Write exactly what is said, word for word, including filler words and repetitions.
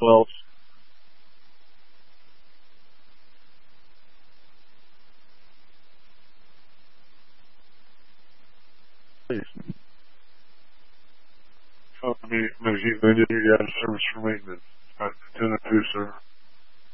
twelve. Please. Phone me, Mesquite, Linda, you got a service for maintenance. Attendant two, sir.